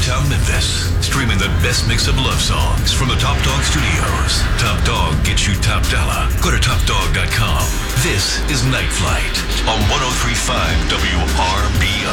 downtown Memphis. Streaming the best mix of love songs from the Top Dog Studios. Top Dog gets you top dollar. Go to topdog.com. This is Night Flight on 103.5 WRBO.